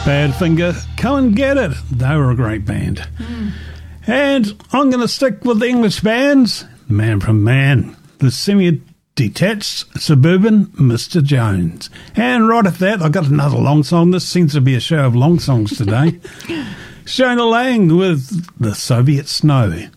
Badfinger, Come and Get It. They were a great band. And I'm going to stick with the English bands. The Man from Man, the semi-detached suburban Mr. Jones. And right at that, I got another long song. This seems to be a show of long songs today. Shona Lang with The Soviet Snow.